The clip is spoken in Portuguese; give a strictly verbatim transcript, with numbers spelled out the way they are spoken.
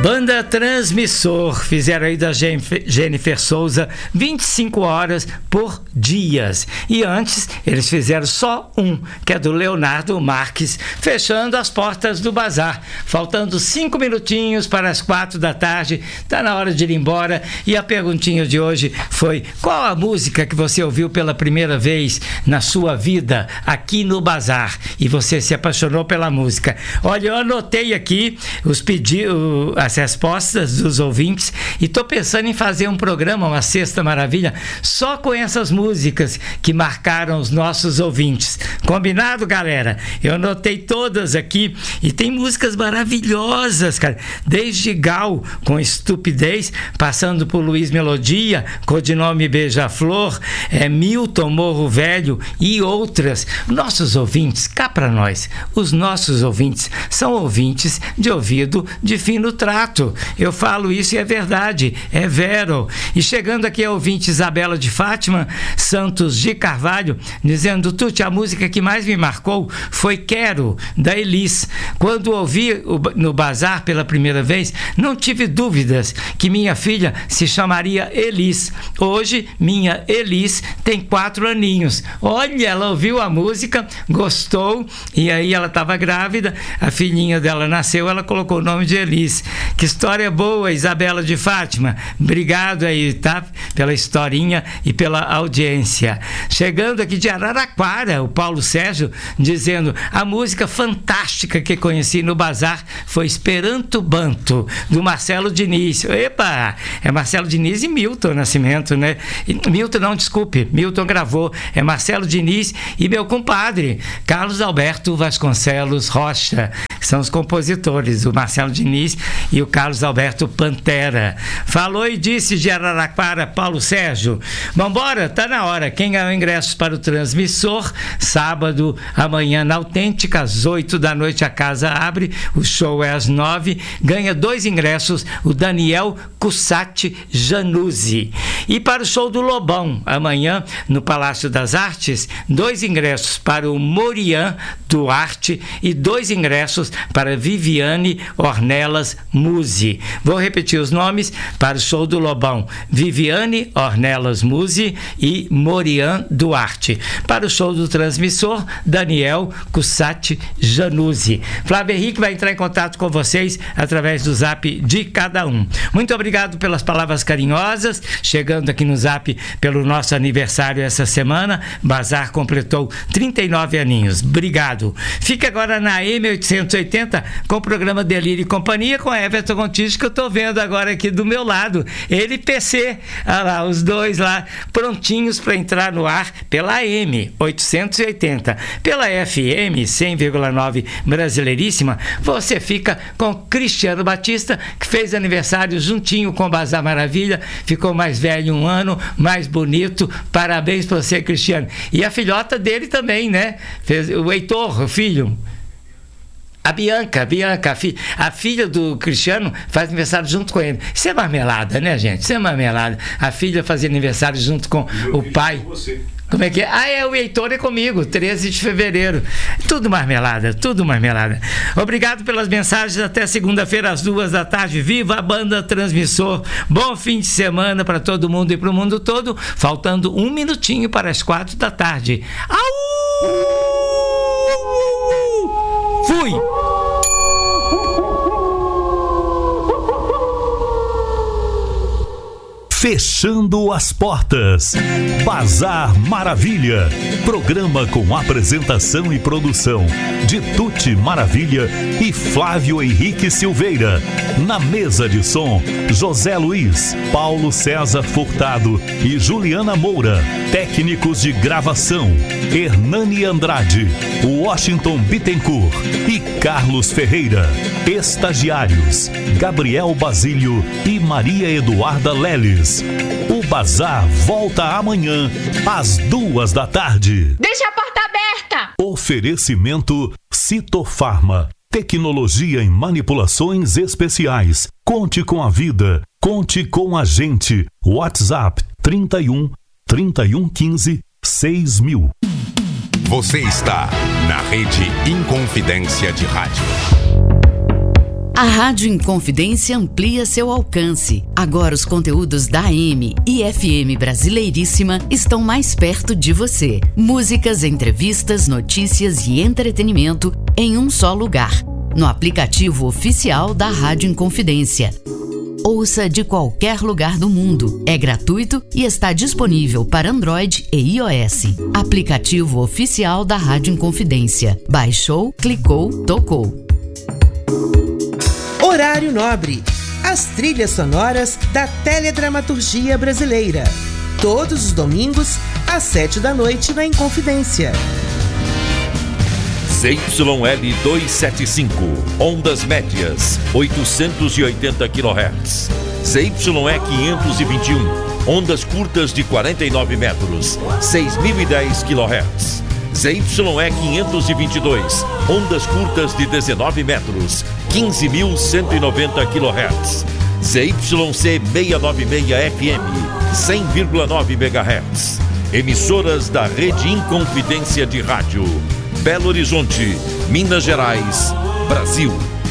Banda Transmissor, fizeram aí da Jennifer Souza vinte e cinco horas por dias. E antes, eles fizeram só um, que é do Leonardo Marques, fechando as portas do bazar. Faltando cinco minutinhos para as quatro da tarde, tá na hora de ir embora. E a perguntinha de hoje foi: qual a música que você ouviu pela primeira vez na sua vida aqui no bazar? E você se apaixonou pela música. Olha, eu anotei aqui os pedidos, as respostas dos ouvintes, e estou pensando em fazer um programa, uma Sexta Maravilha, só com essas músicas que marcaram os nossos ouvintes. Combinado, galera? Eu anotei todas aqui e tem músicas maravilhosas, cara. Desde Gal, com Estupidez, passando por Luiz Melodia, Codinome Beija-Flor, é, Milton, Morro Velho e outras. Nossos ouvintes, cá para nós, os nossos ouvintes são ouvintes de ouvido de fino trato. Eu falo isso e é verdade, é vero. E chegando aqui a ouvinte Isabela de Fátima Santos de Carvalho, dizendo: Tuti, a música que mais me marcou foi Quero, da Elis. Quando ouvi no bazar pela primeira vez, não tive dúvidas que minha filha se chamaria Elis. Hoje, minha Elis tem quatro aninhos. Olha, ela ouviu a música, gostou, e aí ela estava grávida, a filhinha dela nasceu, ela colocou o nome de Elis. Que história boa, Isabela de Fátima. Obrigado aí, tá? Pela historinha e pela audiência. Chegando aqui de Araraquara, o Paulo Sérgio dizendo: a música fantástica que conheci no bazar foi Esperanto Banto, do Marcelo Diniz. Epa! É Marcelo Diniz e Milton Nascimento, né? Milton, não, desculpe. Milton gravou. É Marcelo Diniz e meu compadre, Carlos Alberto Vasconcelos Rocha, que são os compositores, o Marcelo Diniz e o Carlos Alberto Pantera. Falou e disse de Araraquara, Paulo Sérgio. Vambora, tá na hora. Quem ganhou ingressos para o Transmissor, sábado, amanhã na Autêntica, às oito da noite a casa abre, o show é às nove, ganha dois ingressos, o Daniel Cussati Januzzi. E para o show do Lobão, amanhã, no Palácio das Artes, dois ingressos para o Morian Duarte e dois ingressos para Viviane Ornelas Musi. Vou repetir os nomes para o show do Lobão: Viviane Ornelas Musi e Morian Duarte. Para o show do Transmissor, Daniel Cussati Januzzi. Flávio Henrique vai entrar em contato com vocês através do zap de cada um. Muito obrigado pelas palavras carinhosas. Chegando aqui no zap pelo nosso aniversário essa semana, Bazar completou trinta e nove aninhos. Obrigado. Fique agora na M oitocentos e oitenta com o programa Delírio e Companhia com Everton Gontijo, que eu estou vendo agora aqui do meu lado. Ele e P C, olha lá, os dois lá prontinhos para entrar no ar pela M oitocentos e oitenta. Pela F M cem vírgula nove Brasileiríssima, você fica com Cristiano Batista, que fez aniversário juntinho com o Bazar Maravilha, ficou mais velho um ano, mais bonito. Parabéns para você, Cristiano. E a filhota dele também, né? Fez, o Heitor, o filho. A Bianca, a Bianca, a, fi, a filha do Cristiano faz aniversário junto com ele. Isso é marmelada, né, gente? Isso é marmelada. A filha fazia aniversário junto com o pai. Com você. Como é que é? Ah, é, o Heitor é comigo, treze de fevereiro. Tudo marmelada, tudo marmelada. Obrigado pelas mensagens. Até segunda-feira, às duas da tarde. Viva a Banda Transmissor. Bom fim de semana para todo mundo e para o mundo todo. Faltando um minutinho para as quatro da tarde. Au! Fui! Fechando as portas. Bazar Maravilha. Programa com apresentação e produção de Tuti Maravilha e Flávio Henrique Silveira. Na mesa de som, José Luiz, Paulo César Furtado e Juliana Moura. Técnicos de gravação, Hernani Andrade, Washington Bittencourt e Carlos Ferreira. Estagiários, Gabriel Basílio e Maria Eduarda Leles. O Bazar volta amanhã às duas da tarde. Deixa a porta aberta! Oferecimento Citofarma. Tecnologia em manipulações especiais. Conte com a vida. Conte com a gente. WhatsApp trinta e um, trinta e um, quinze, seis mil. Você está na Rede Inconfidência de Rádio. A Rádio Inconfidência amplia seu alcance. Agora os conteúdos da A M e F M Brasileiríssima estão mais perto de você. Músicas, entrevistas, notícias e entretenimento em um só lugar. No aplicativo oficial da Rádio Inconfidência. Ouça de qualquer lugar do mundo. É gratuito e está disponível para Android e iOS. Aplicativo oficial da Rádio Inconfidência. Baixou, clicou, tocou. Horário Nobre. As trilhas sonoras da teledramaturgia brasileira. Todos os domingos, às sete da noite, na Inconfidência. Z Y L duzentos e setenta e cinco, ondas médias, oitocentos e oitenta quilohertz. Z Y E quinhentos e vinte e um, ondas curtas de quarenta e nove metros, seis mil e dez quilohertz. Z Y E quinhentos e vinte e dois, ondas curtas de dezenove metros, quinze mil cento e noventa quilohertz. Z Y C seiscentos e noventa e seis F M, cem vírgula nove megahertz. Emissoras da Rede Inconfidência de Rádio. Belo Horizonte, Minas Gerais, Brasil.